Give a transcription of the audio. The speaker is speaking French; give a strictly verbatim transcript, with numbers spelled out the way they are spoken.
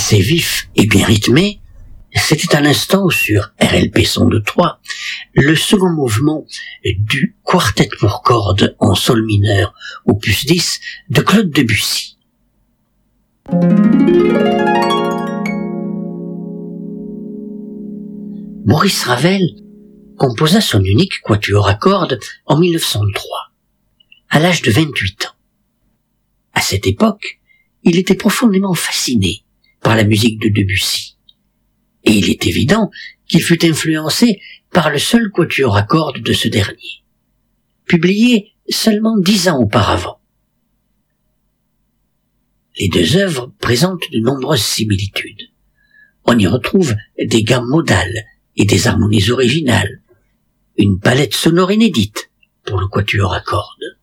assez vif et bien rythmé, c'était à l'instant sur R L P sonde trois le second mouvement du quartet pour cordes en sol mineur opus dix de Claude Debussy. Maurice Ravel composa son unique quatuor à cordes en mille neuf cent trois, à l'âge de vingt-huit ans. À cette époque, il était profondément fasciné par la musique de Debussy. Et il est évident qu'il fut influencé par le seul quatuor à cordes de ce dernier, publié seulement dix ans auparavant. Les deux œuvres présentent de nombreuses similitudes. On y retrouve des gammes modales et des harmonies originales, une palette sonore inédite pour le quatuor à cordes.